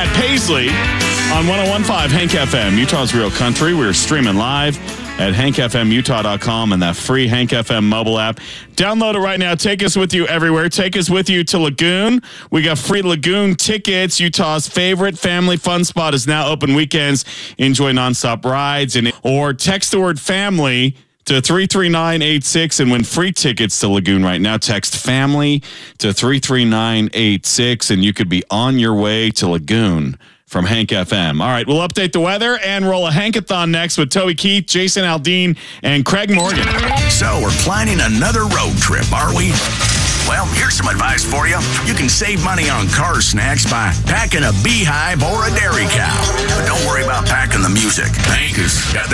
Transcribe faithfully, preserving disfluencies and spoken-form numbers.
at Paisley on one oh one point five Hank F M, Utah's Real Country. We're streaming live at hank f m utah dot com and that free Hank F M mobile app. Download it right now. Take us with you everywhere. Take us with you to Lagoon. We got free Lagoon tickets. Utah's favorite family fun spot is now open weekends. Enjoy nonstop rides and or text the word family to three three nine eight six and win free tickets to Lagoon right now. Text family to three three nine eight six and you could be on your way to Lagoon from Hank F M. All right, we'll update the weather and roll a Hankathon next with Toby Keith, Jason Aldean, and Craig Morgan. So we're planning another road trip, are we? Well, here's some advice for you. You can save money on car snacks by packing a beehive or a dairy cow. But don't worry about packing the music. Hank has got that